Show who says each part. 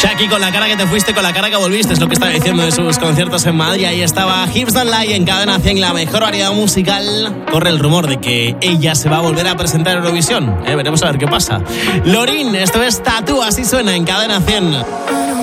Speaker 1: Shaki, con la cara que te fuiste, con la cara que volviste, es lo que estaba diciendo de sus conciertos en Madrid. Ahí estaba Hips Don't Lie en Cadena 100, la mejor variedad musical. Corre el rumor de que ella se va a volver a presentar en Eurovisión. Veremos a ver qué pasa. Lorin, esto es Tatú, así suena en Cadena 100.